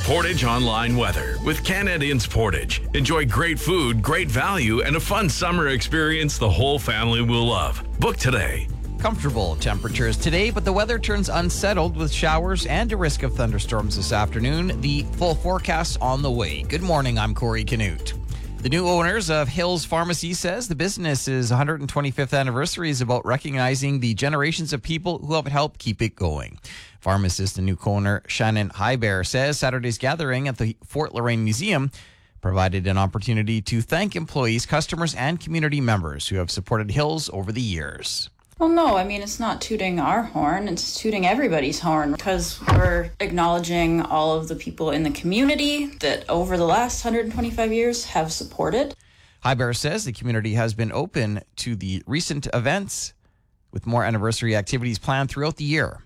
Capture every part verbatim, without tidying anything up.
Portage Online Weather with Canadians Portage. Enjoy great food, great value, and a fun summer experience the whole family will love. Book today. Comfortable temperatures today, but the weather turns unsettled with showers and a risk of thunderstorms this afternoon. The full forecast on the way. Good morning, I'm Corey Canute. The new owners of Hills Pharmacy says the business's one hundred twenty-fifth anniversary is about recognizing the generations of people who have helped keep it going. Pharmacist and new co-owner Shannon Highbear says Saturday's gathering at the Fort Loraine Museum provided an opportunity to thank employees, customers, and community members who have supported Hills over the years. Well, no, I mean, it's not tooting our horn, it's tooting everybody's horn because we're acknowledging all of the people in the community that over the last one hundred twenty-five years have supported. Highbear says the community has been open to the recent events with more anniversary activities planned throughout the year.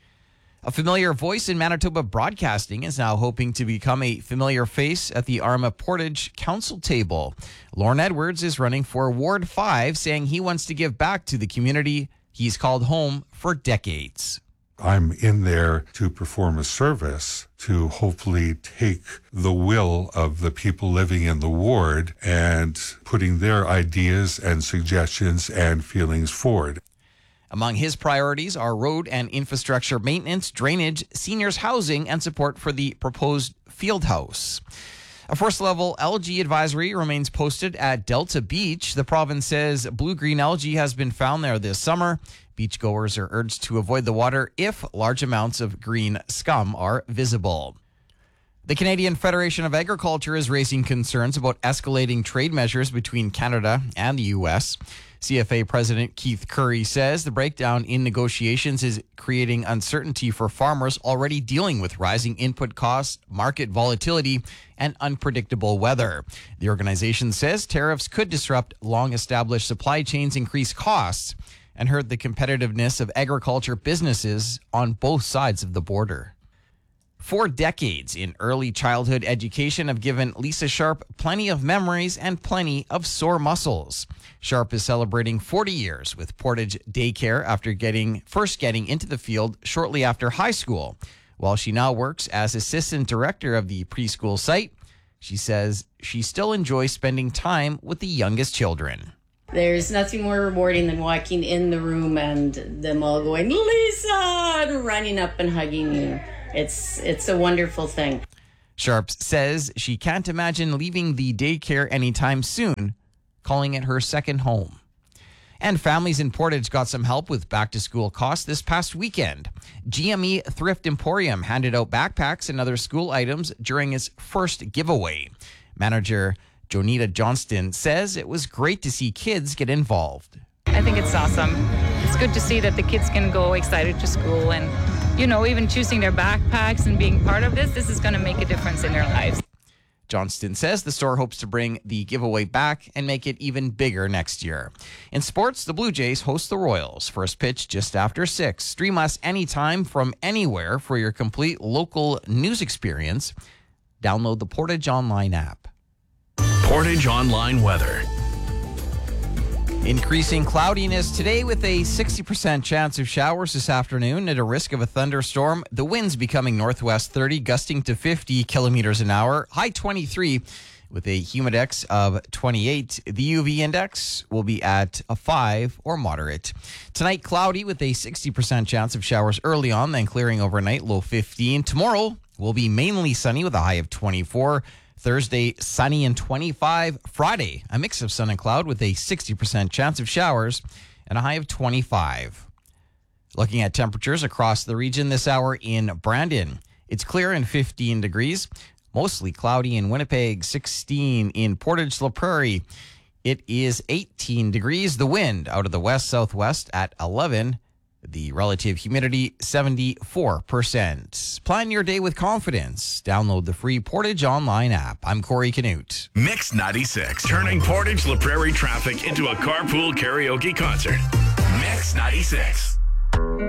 A familiar voice in Manitoba broadcasting is now hoping to become a familiar face at the Arma Portage Council table. Lorne Edwards is running for Ward five, saying he wants to give back to the community he's called home for decades. I'm in there to perform a service to hopefully take the will of the people living in the ward and putting their ideas and suggestions and feelings forward. Among his priorities are road and infrastructure maintenance, drainage, seniors housing, and support for the proposed field house. A first-level algae advisory remains posted at Delta Beach. The province says blue-green algae has been found there this summer. Beachgoers are urged to avoid the water if large amounts of green scum are visible. The Canadian Federation of Agriculture is raising concerns about escalating trade measures between Canada and the U S. C F A President Keith Curry says the breakdown in negotiations is creating uncertainty for farmers already dealing with rising input costs, market volatility, and unpredictable weather. The organization says tariffs could disrupt long-established supply chains, increase costs, and hurt the competitiveness of agriculture businesses on both sides of the border. Four decades in early childhood education have given Lisa Sharp plenty of memories and plenty of sore muscles. Sharp is celebrating forty years with Portage Daycare after getting first getting into the field shortly after high school. While she now works as assistant director of the preschool site, she says she still enjoys spending time with the youngest children. There's nothing more rewarding than walking in the room and them all going, Lisa, and running up and hugging you. It's it's a wonderful thing. Sharps says she can't imagine leaving the daycare anytime soon, calling it her second home. And families in Portage got some help with back-to-school costs this past weekend. G M E Thrift Emporium handed out backpacks and other school items during its first giveaway. Manager Jonita Johnston says it was great to see kids get involved. I think it's awesome. It's good to see that the kids can go excited to school and, you know, even choosing their backpacks and being part of this, this is going to make a difference in their lives. Johnston says the store hopes to bring the giveaway back and make it even bigger next year. In sports, the Blue Jays host the Royals. First pitch just after six. Stream us anytime from anywhere for your complete local news experience. Download the Portage Online app. Portage Online Weather. Increasing cloudiness today with a sixty percent chance of showers this afternoon at a risk of a thunderstorm. The winds becoming northwest thirty, gusting to fifty kilometers an hour. High twenty-three with a humidex of twenty-eight. The U V index will be at a five or moderate. Tonight, cloudy with a sixty percent chance of showers early on, then clearing overnight, low fifteen. Tomorrow will be mainly sunny with a high of twenty-four. Thursday, sunny and twenty-five. Friday, a mix of sun and cloud with a sixty percent chance of showers and a high of twenty-five. Looking at temperatures across the region this hour in Brandon, it's clear and fifteen degrees. Mostly cloudy in Winnipeg, sixteen in Portage La Prairie. It is eighteen degrees. The wind out of the west-southwest at eleven. The relative humidity, seventy-four percent. Plan your day with confidence. Download the free Portage Online app. I'm Corey Canute. Mix ninety-six, turning Portage La Prairie traffic into a carpool karaoke concert. Mix ninety-six.